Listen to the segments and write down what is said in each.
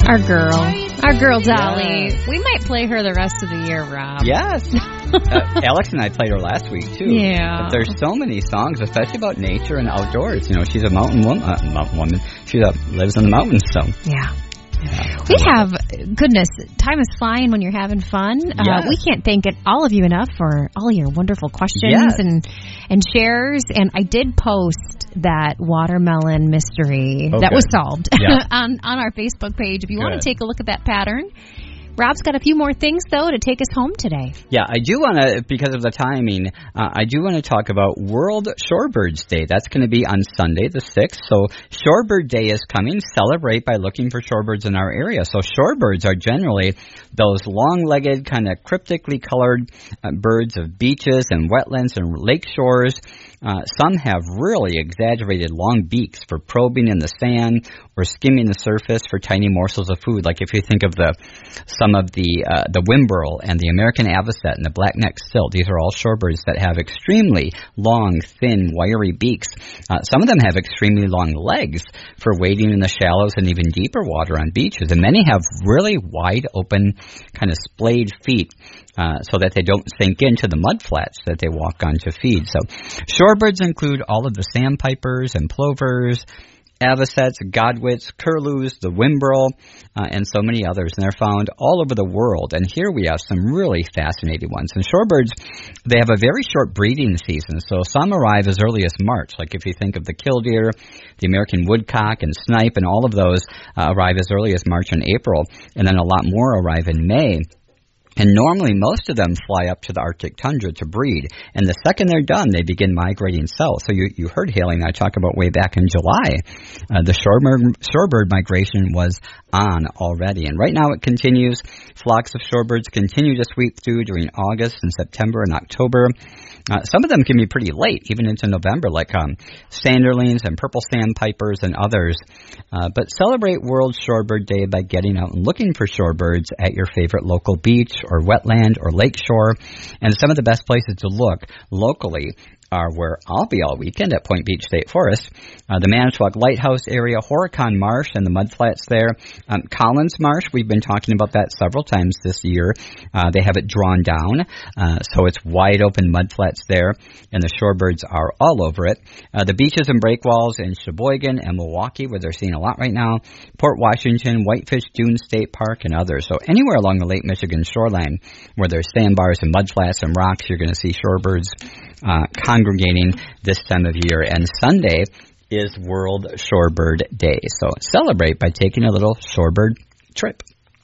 Our girl Dolly. Yes. We might play her the rest of the year, Rob. Yes. Alex and I played her last week, too. Yeah. But there's so many songs, especially about nature and outdoors. You know, she's a mountain woman. She lives in the mountains, so. Yeah. We have, goodness, time is flying when you're having fun. Yes. We can't thank all of you enough for all your wonderful questions and shares. And I did post that watermelon mystery that was solved on our Facebook page. If you want to take a look at that pattern. Rob's got a few more things, though, to take us home today. Yeah, I do want to, because of the timing, I do want to talk about World Shorebirds Day. That's going to be on Sunday, the 6th. So Shorebird Day is coming. Celebrate by looking for shorebirds in our area. So shorebirds are generally those long-legged, kind of cryptically colored birds of beaches and wetlands and lake shores. Some have really exaggerated long beaks for probing in the sand or skimming the surface for tiny morsels of food. Like if you think of some of the whimbrel and the American avocet and the black-necked stilt, these are all shorebirds that have extremely long, thin, wiry beaks. Some of them have extremely long legs for wading in the shallows and even deeper water on beaches. And many have really wide open, kind of splayed feet. So that they don't sink into the mud flats that they walk on to feed. So shorebirds include all of the sandpipers and plovers, avocets, godwits, curlews, the whimbrel, and so many others. And they're found all over the world. And here we have some really fascinating ones. And shorebirds, they have a very short breeding season. So some arrive as early as March. Like if you think of the killdeer, the American woodcock, and snipe, and all of those arrive as early as March and April. And then a lot more arrive in May. And normally, most of them fly up to the Arctic tundra to breed. And the second they're done, they begin migrating south. So you heard Haley and I talk about way back in July. The shorebird migration was on already. And right now it continues. Flocks of shorebirds continue to sweep through during August and September and October. Some of them can be pretty late, even into November, like sanderlings and purple sandpipers and others. But celebrate World Shorebird Day by getting out and looking for shorebirds at your favorite local beach or wetland or lake shore. And some of the best places to look locally are where I'll be all weekend at Point Beach State Forest, the Manitowoc Lighthouse area, Horicon Marsh and the mudflats there, Collins Marsh. We've been talking about that several times this year. They have it drawn down, so it's wide open mudflats there, and the shorebirds are all over it. The beaches and breakwalls in Sheboygan and Milwaukee, where they're seeing a lot right now, Port Washington, Whitefish Dune State Park, and others. So anywhere along the Lake Michigan shoreline where there's sandbars and mudflats and rocks, you're going to see shorebirds congregating this time of year. And Sunday is World Shorebird Day. So celebrate by taking a little shorebird trip.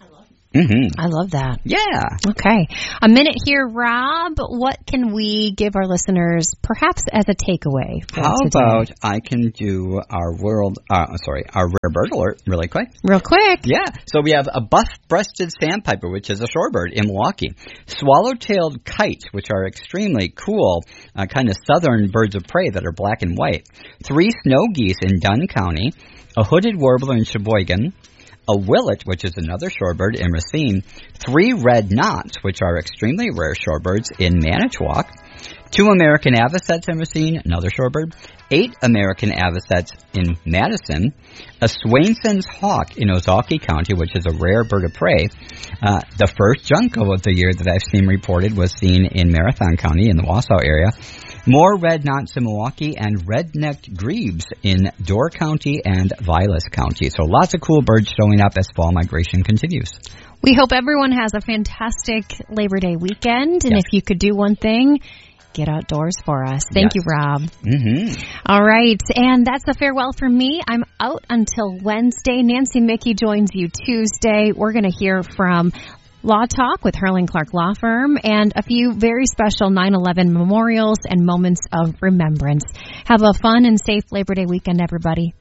I love that. Yeah. Okay. A minute here, Rob. What can we give our listeners perhaps as a takeaway for How today? about I can do our rare bird alert really quick. Real quick. Yeah. So we have a buff-breasted sandpiper, which is a shorebird in Milwaukee. Swallow-tailed kite, which are extremely cool, kind of southern birds of prey that are black and white. 3 snow geese in Dunn County. A hooded warbler in Sheboygan. A willet, which is another shorebird in Racine, 3 red knots, which are extremely rare shorebirds in Manitowoc, 2 American avocets in Racine, another shorebird, 8 American avocets in Madison, a Swainson's hawk in Ozaukee County, which is a rare bird of prey. The first junco of the year that I've seen reported was seen in Marathon County in the Wausau area. More red knots in Milwaukee and red-necked grebes in Door County and Vilas County. So lots of cool birds showing up as fall migration continues. We hope everyone has a fantastic Labor Day weekend. And if you could do one thing, get outdoors for us. Thank you, Rob. All right. And that's the farewell from me. I'm out until Wednesday. Nancy Mickey joins you Tuesday. We're going to hear from Law Talk with Hurling Clark Law Firm and a few very special 9/11 memorials and moments of remembrance. Have a fun and safe Labor Day weekend, everybody.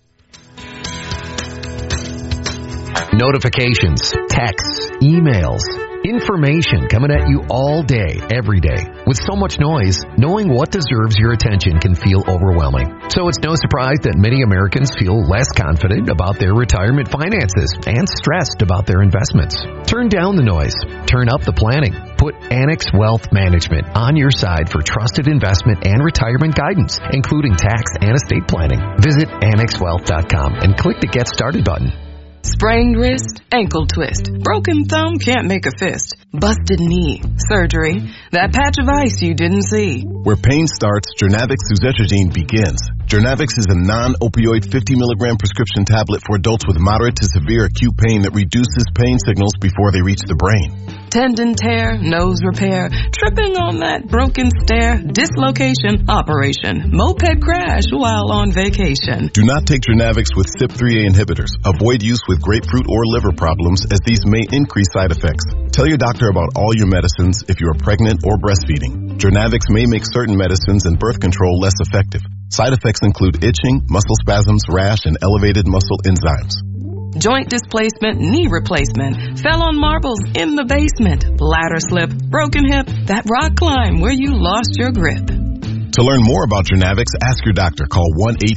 Notifications, texts, emails, information coming at you all day, every day. With so much noise, knowing what deserves your attention can feel overwhelming. So it's no surprise that many Americans feel less confident about their retirement finances and stressed about their investments. Turn down the noise. Turn up the planning. Put Annex Wealth Management on your side for trusted investment and retirement guidance, including tax and estate planning. Visit AnnexWealth.com and click the Get Started button. Sprained wrist, ankle twist. Broken thumb, can't make a fist. Busted knee, surgery. That patch of ice you didn't see. Where pain starts, Jernavix suzetrigine begins. Jernavix is a non-opioid 50-milligram prescription tablet for adults with moderate to severe acute pain that reduces pain signals before they reach the brain. Tendon tear, nose repair, tripping on that broken stair, dislocation, operation, moped crash while on vacation. Do not take Jernavix with CYP3A inhibitors. Avoid use with grapefruit or liver problems, as these may increase side effects. Tell your doctor about all your medicines if you are pregnant or breastfeeding. Jernavix may make certain medicines and birth control less effective. Side effects include itching, muscle spasms, rash, and elevated muscle enzymes. Joint displacement, knee replacement, fell on marbles in the basement, ladder slip, broken hip, that rock climb where you lost your grip. To learn more about Jernavix, ask your doctor. Call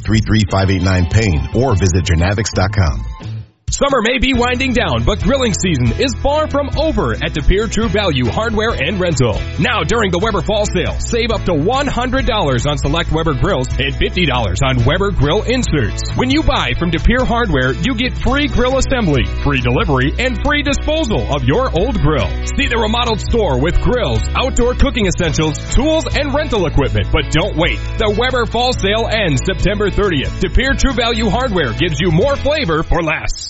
1-833-589-PAIN or visit Jernavix.com. Summer may be winding down, but grilling season is far from over at De Pere True Value Hardware and Rental. Now during the Weber Fall Sale, save up to $100 on select Weber grills and $50 on Weber grill inserts. When you buy from De Pere Hardware, you get free grill assembly, free delivery, and free disposal of your old grill. See the remodeled store with grills, outdoor cooking essentials, tools, and rental equipment. But don't wait. The Weber Fall Sale ends September 30th. De Pere True Value Hardware gives you more flavor for less.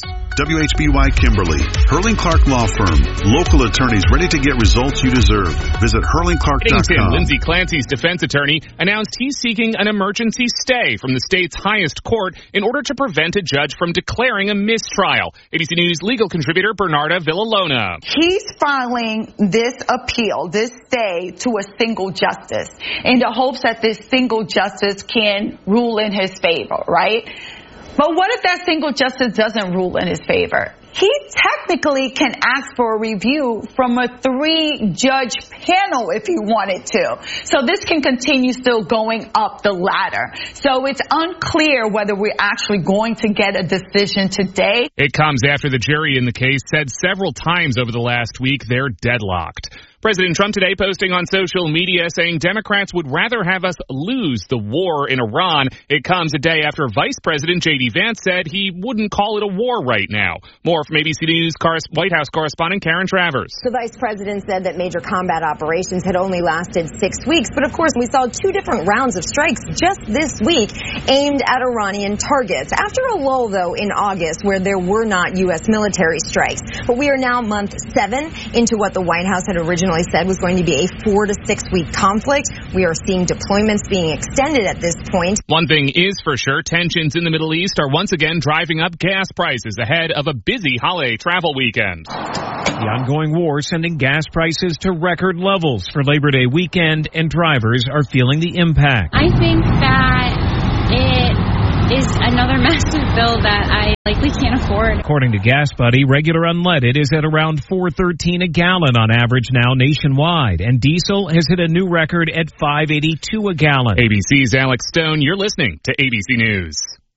WHBY Kimberly, Hurling Clark Law Firm. Local attorneys ready to get results you deserve. Visit hurlingclark.com. Lindsey Clancy's defense attorney announced he's seeking an emergency stay from the state's highest court in order to prevent a judge from declaring a mistrial. ABC News legal contributor Bernarda Villalona. He's filing this appeal, this stay, to a single justice in the hopes that this single justice can rule in his favor, right? But what if that single justice doesn't rule in his favor? He technically can ask for a review from a 3-judge panel if he wanted to. So this can continue still going up the ladder. So it's unclear whether we're actually going to get a decision today. It comes after the jury in the case said several times over the last week they're deadlocked. President Trump today posting on social media saying Democrats would rather have us lose the war in Iran. It comes a day after Vice President J.D. Vance said he wouldn't call it a war right now. More from ABC News White House correspondent Karen Travers. The Vice President said that major combat operations had only lasted 6 weeks. But, of course, we saw 2 different rounds of strikes just this week aimed at Iranian targets. After a lull, though, in August where there were not U.S. military strikes. But we are now month 7 into what the White House had originally said was going to be a 4 to 6 week conflict. We are seeing deployments being extended at this point. One thing is for sure, tensions in the Middle East are once again driving up gas prices ahead of a busy holiday travel weekend. The ongoing war sending gas prices to record levels for Labor Day weekend, and drivers are feeling the impact. I think that it is another massive bill that I likely can't afford. According to Gas Buddy, regular unleaded is at around $4.13 a gallon on average now nationwide, and diesel has hit a new record at $5.82 a gallon. ABC's Alex Stone, you're listening to ABC News.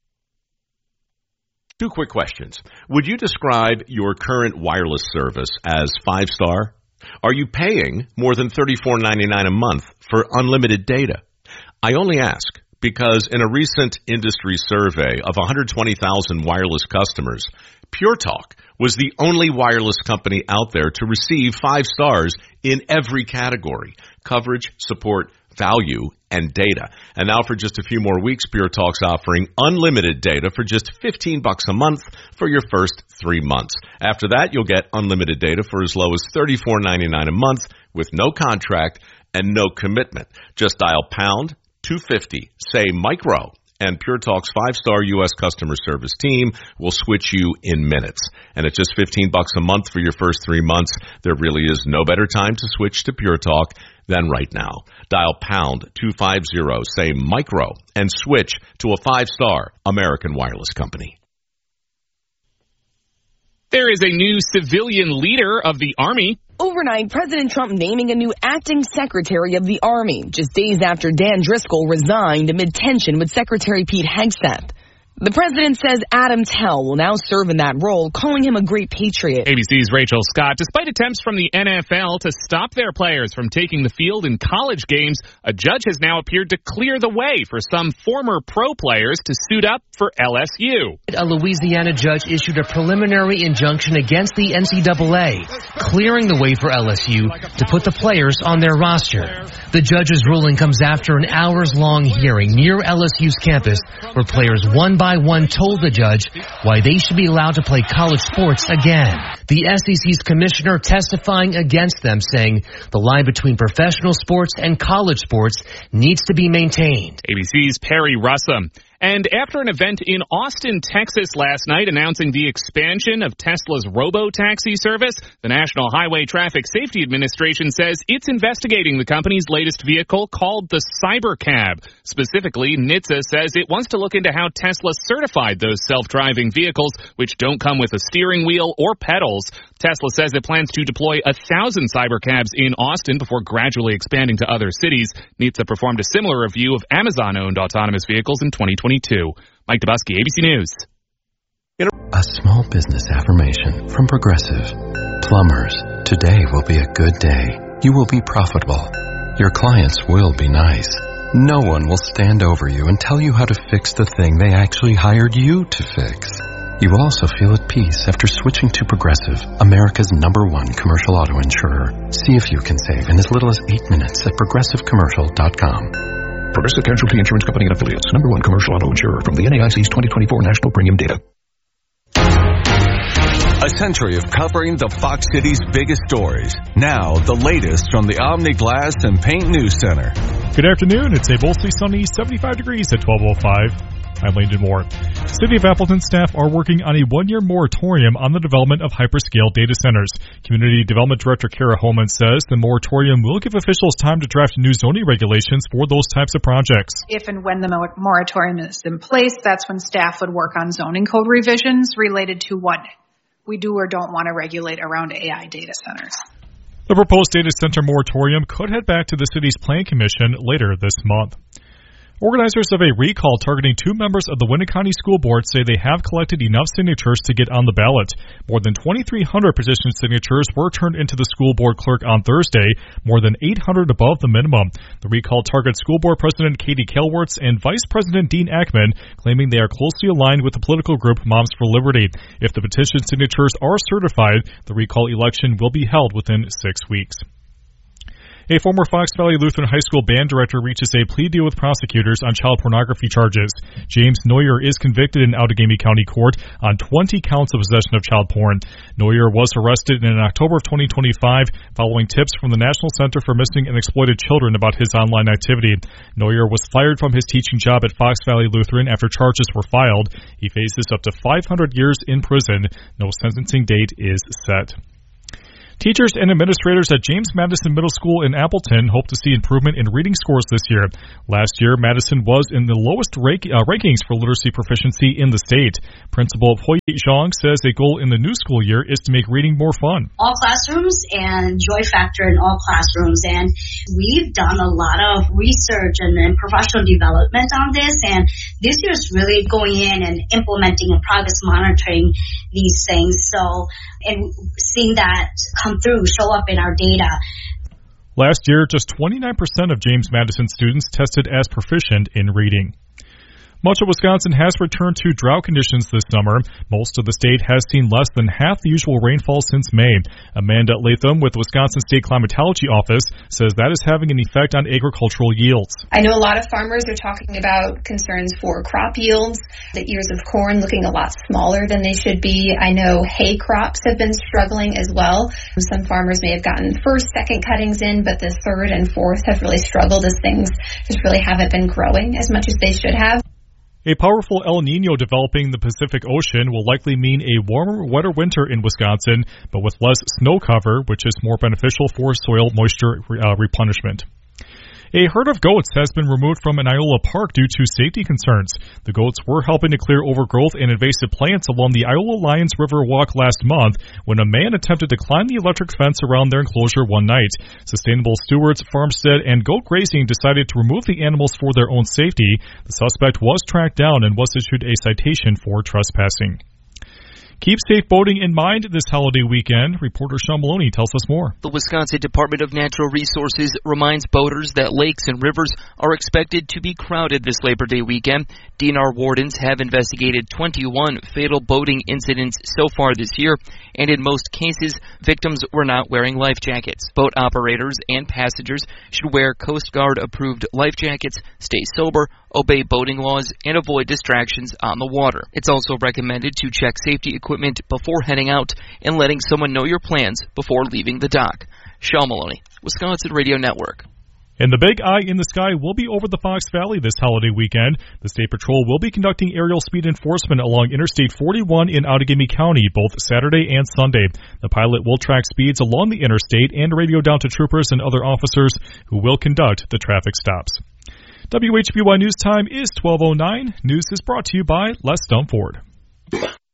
2 quick questions. Would you describe your current wireless service as 5-star? Are you paying more than $34.99 a month for unlimited data? I only ask because in a recent industry survey of 120,000 wireless customers, Pure Talk was the only wireless company out there to receive 5 stars in every category: coverage, support, value, and data. And now for just a few more weeks, Pure Talk's offering unlimited data for just $15 a month for your first 3 months. After that, you'll get unlimited data for as low as $34.99 a month with no contract and no commitment. Just dial pound 250, say micro, and Pure Talk's 5-star U.S. customer service team will switch you in minutes. And at just $15 a month for your first 3 months, there really is no better time to switch to Pure Talk than right now. Dial pound 250, say micro, and switch to a 5-star American wireless company. There is a new civilian leader of the Army. Overnight, President Trump naming a new acting secretary of the Army, just days after Dan Driscoll resigned amid tension with Secretary Pete Hegseth. The president says Adam Tell will now serve in that role, calling him a great patriot. ABC's Rachel Scott. Despite attempts from the NFL to stop their players from taking the field in college games, a judge has now appeared to clear the way for some former pro players to suit up for LSU. A Louisiana judge issued a preliminary injunction against the NCAA, clearing the way for LSU to put the players on their roster. The judge's ruling comes after an hours-long hearing near LSU's campus where players one by one told the judge why they should be allowed to play college sports again. The SEC's commissioner testifying against them, saying the line between professional sports and college sports needs to be maintained. ABC's Perry Russum. And after an event in Austin, Texas last night announcing the expansion of Tesla's robo-taxi service, the National Highway Traffic Safety Administration says it's investigating the company's latest vehicle called the Cybercab. Specifically, NHTSA says it wants to look into how Tesla certified those self-driving vehicles, which don't come with a steering wheel or pedals. Tesla says it plans to deploy 1,000 Cybercabs in Austin before gradually expanding to other cities. NHTSA performed a similar review of Amazon-owned autonomous vehicles in 2022. Mike Dubusky, ABC News. A small business affirmation from Progressive. Plumbers, today will be a good day. You will be profitable. Your clients will be nice. No one will stand over you and tell you how to fix the thing they actually hired you to fix. You will also feel at peace after switching to Progressive, America's #1 commercial auto insurer. See if you can save in as little as 8 minutes at progressivecommercial.com. Progressive Casualty Insurance Company and Affiliates, #1 commercial auto insurer from the NAIC's 2024 National Premium Data. A century of covering the Fox City's biggest stories. Now, the latest from the Omni Glass and Paint News Center. Good afternoon. It's a mostly sunny 75 degrees at 12:05. I'm Landon Moore. City of Appleton staff are working on a one-year moratorium on the development of hyperscale data centers. Community Development Director Kara Holman says the moratorium will give officials time to draft new zoning regulations for those types of projects. If and when the moratorium is in place, that's when staff would work on zoning code revisions related to what we do or don't want to regulate around AI data centers. The proposed data center moratorium could head back to the city's Plan Commission later this month. Organizers of a recall targeting 2 members of the Winneconne School Board say they have collected enough signatures to get on the ballot. More than 2,300 petition signatures were turned into the school board clerk on Thursday, more than 800 above the minimum. The recall targets School Board President Katie Kelwartz and Vice President Dean Ackman, claiming they are closely aligned with the political group Moms for Liberty. If the petition signatures are certified, the recall election will be held within 6 weeks. A former Fox Valley Lutheran High School band director reaches a plea deal with prosecutors on child pornography charges. James Neuer is convicted in Outagamie County Court on 20 counts of possession of child porn. Neuer was arrested in October of 2025 following tips from the National Center for Missing and Exploited Children about his online activity. Neuer was fired from his teaching job at Fox Valley Lutheran after charges were filed. He faces up to 500 years in prison. No sentencing date is set. Teachers and administrators at James Madison Middle School in Appleton hope to see improvement in reading scores this year. Last year, Madison was in the lowest rankings for literacy proficiency in the state. Principal Hoi Zhang says a goal in the new school year is to make reading more fun. All classrooms and joy factor in all classrooms. And we've done a lot of research and professional development on this. And this year is really going in and implementing and progress monitoring these things. And seeing that come through, show up in our data. Last year, just 29% of James Madison students tested as proficient in reading. Much of Wisconsin has returned to drought conditions this summer. Most of the state has seen less than half the usual rainfall since May. Amanda Latham with the Wisconsin State Climatology Office says that is having an effect on agricultural yields. I know a lot of farmers are talking about concerns for crop yields, the ears of corn looking a lot smaller than they should be. I know hay crops have been struggling as well. Some farmers may have gotten first, second cuttings in, but the third and fourth have really struggled as things just really haven't been growing as much as they should have. A powerful El Niño developing in the Pacific Ocean will likely mean a warmer, wetter winter in Wisconsin, but with less snow cover, which is more beneficial for soil moisture replenishment. A herd of goats has been removed from an Iola park due to safety concerns. The goats were helping to clear overgrowth and invasive plants along the Iola Lions River Walk last month when a man attempted to climb the electric fence around their enclosure one night. Sustainable Stewards, Farmstead, and Goat Grazing decided to remove the animals for their own safety. The suspect was tracked down and was issued a citation for trespassing. Keep safe boating in mind this holiday weekend. Reporter Sean Maloney tells us more. The Wisconsin Department of Natural Resources reminds boaters that lakes and rivers are expected to be crowded this Labor Day weekend. DNR wardens have investigated 21 fatal boating incidents so far this year, and in most cases, victims were not wearing life jackets. Boat operators and passengers should wear Coast Guard-approved life jackets, stay sober, obey boating laws, and avoid distractions on the water. It's also recommended to check safety equipment before heading out and letting someone know your plans before leaving the dock. Sean Maloney, Wisconsin Radio Network. And the big eye in the sky will be over the Fox Valley this holiday weekend. The State Patrol will be conducting aerial speed enforcement along Interstate 41 in Outagamie County both Saturday and Sunday. The pilot will track speeds along the interstate and radio down to troopers and other officers who will conduct the traffic stops. WHBY News Time is 12:09. News is brought to you by Les Dunford.